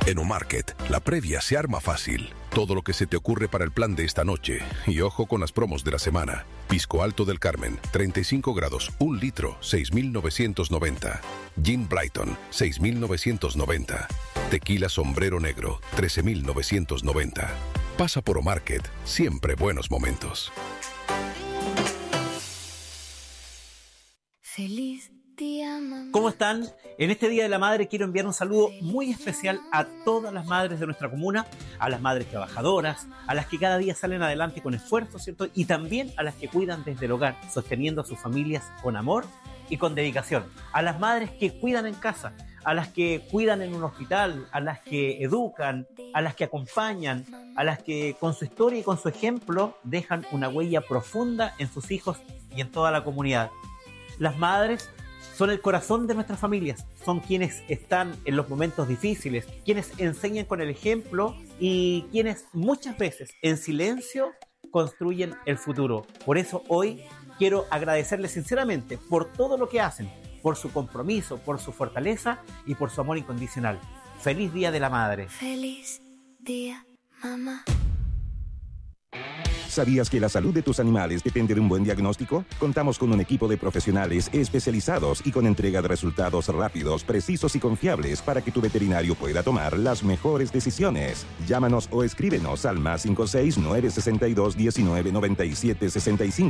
En Omarket, la previa se arma fácil. Todo lo que se te ocurre para el plan de esta noche. Y ojo con las promos de la semana. Pisco Alto del Carmen, 35 grados, 1 litro, 6,990. Gin Brighton, 6,990. Tequila Sombrero Negro, 13,990. Pasa por Omarket, siempre buenos momentos. Feliz día, mamá. ¿Cómo están? En este Día de la Madre quiero enviar un saludo muy especial a todas las madres de nuestra comuna, a las madres trabajadoras, a las que cada día salen adelante con esfuerzo, ¿cierto? Y también a las que cuidan desde el hogar, sosteniendo a sus familias con amor y con dedicación. A las madres que cuidan en casa, a las que cuidan en un hospital, a las que educan, a las que acompañan, a las que con su historia y con su ejemplo dejan una huella profunda en sus hijos y en toda la comunidad. Las madres son el corazón de nuestras familias, son quienes están en los momentos difíciles, quienes enseñan con el ejemplo y quienes muchas veces en silencio construyen el futuro. Por eso hoy quiero agradecerles sinceramente por todo lo que hacen, por su compromiso, por su fortaleza y por su amor incondicional. ¡Feliz Día de la Madre! Feliz día, mamá. ¿Sabías que la salud de tus animales depende de un buen diagnóstico? Contamos con un equipo de profesionales especializados y con entrega de resultados rápidos, precisos y confiables para que tu veterinario pueda tomar las mejores decisiones. Llámanos o escríbenos al +56 962 19 97 65